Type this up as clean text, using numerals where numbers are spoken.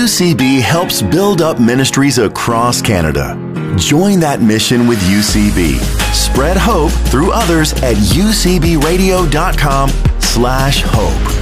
UCB helps build up ministries across Canada. Join that mission with UCB. Spread hope through others at ucbradio.com/hope.